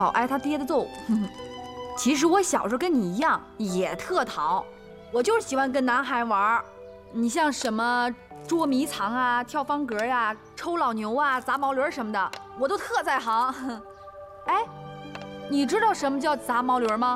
老挨他爹的揍。其实我小时候跟你一样，也特淘，我就是喜欢跟男孩玩。你像什么捉迷藏啊、跳方格呀、抽老牛啊、砸毛驴什么的，我都特在行。哎，你知道什么叫砸毛驴吗？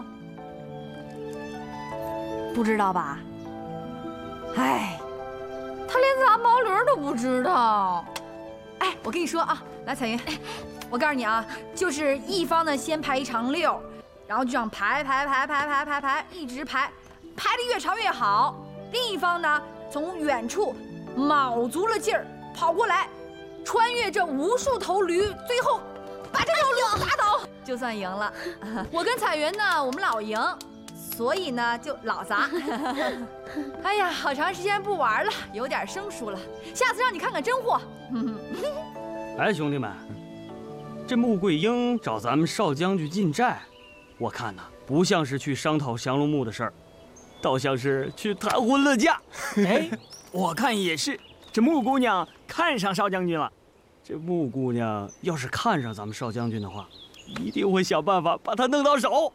不知道吧？哎，他连砸毛驴都不知道。哎，我跟你说啊，来彩云，我告诉你啊，就是一方呢先排一长溜，然后就这样排，一直排，排得越长越好。另一方呢，从远处卯足了劲儿跑过来，穿越这无数头驴，最后把这头驴打倒，就算赢了。我跟彩云呢，我们老赢，所以呢就老砸。哎呀，好长时间不玩了，有点生疏了，下次让你看看真货。 哎，兄弟们，这穆桂英找咱们少将军进寨，我看呐，不像是去商讨降龙木的事儿，倒像是去谈婚论嫁。 哎，我看也是，这穆姑娘看上少将军了。 这穆姑娘要是看上咱们少将军的话，一定会想办法把他弄到手。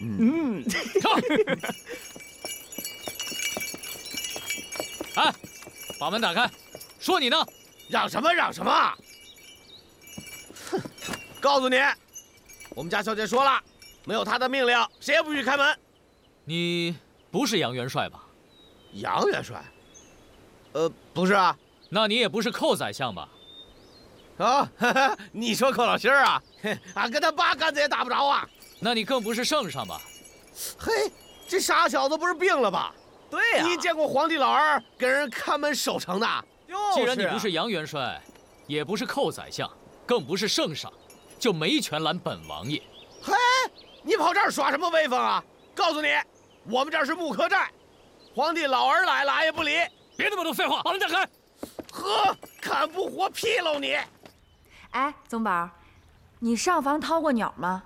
哎，把门打开，说你呢？ 嚷什么嚷什么？哼！告诉你，我们家小姐说了，没有她的命令，谁也不许开门。 你不是杨元帅吧？ 杨元帅？不是啊。 那你也不是寇宰相吧？ 啊，你说寇老心儿啊？俺跟他八竿子也打不着啊。 那你更不是圣上吧？ 嘿，这傻小子不是病了吧？ 对呀， 你见过皇帝老儿给人看门守城的？ 既然你不是杨元帅，也不是寇宰相，更不是圣上，就没权拦本王爷。 嘿，你跑这儿耍什么威风啊？告诉你，我们这儿是木柯寨，皇帝老儿来了俺也不理。 别那么多废话，把门打开。 呵，看不活劈喽你！ 哎，宗宝，你上房掏过鸟吗？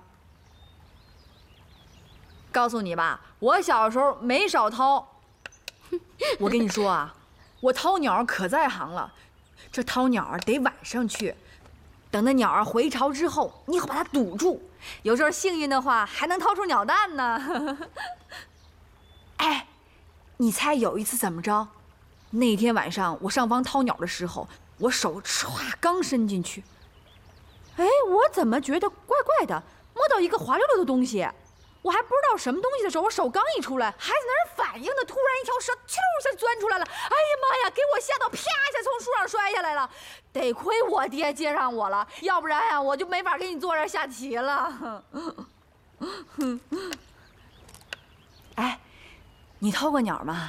告诉你吧，我小时候没少掏。我跟你说啊，我掏鸟可在行了。这掏鸟得晚上去，等那鸟儿回巢之后，你好把它堵住。有时候幸运的话，还能掏出鸟蛋呢。哎，你猜有一次怎么着？那天晚上我上房掏鸟的时候，我手歘刚伸进去，哎，我怎么觉得怪怪的，摸到一个滑溜溜的东西。我还不知道什么东西的时候，我手刚一出来，还在那儿反应呢，突然一条蛇啾一下钻出来了，哎呀妈呀，给我吓到啪一下从树上摔下来了。得亏我爹接上我了，要不然呀，我就没法给你坐这儿下棋了。哎，你掏过鸟吗？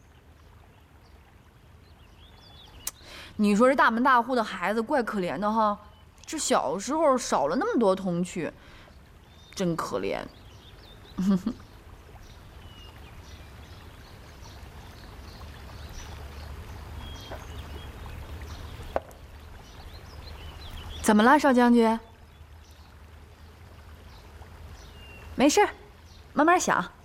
你说这大门大户的孩子怪可怜的哈，这小时候少了那么多童趣，真可怜。怎么了，少将军？没事，慢慢想。